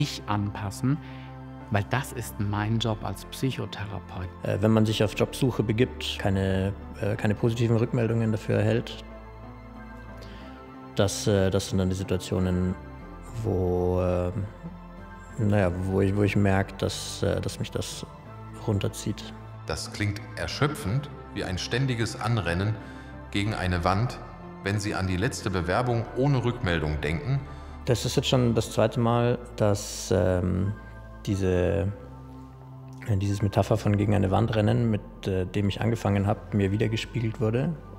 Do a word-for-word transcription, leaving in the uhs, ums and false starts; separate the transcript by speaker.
Speaker 1: Ich anpassen, weil das ist mein Job als Psychotherapeut.
Speaker 2: Äh, wenn man sich auf Jobsuche begibt, keine, äh, keine positiven Rückmeldungen dafür erhält, das, äh, das sind dann die Situationen, wo, äh, naja, wo, ich, wo ich merke, dass, äh, dass mich das runterzieht.
Speaker 3: Das klingt erschöpfend wie ein ständiges Anrennen gegen eine Wand, wenn Sie an die letzte Bewerbung ohne Rückmeldung denken.
Speaker 2: Das ist jetzt schon das zweite Mal, dass ähm, diese, äh, dieses Metapher von gegen eine Wand rennen, mit äh, dem ich angefangen habe, mir wiedergespiegelt wurde.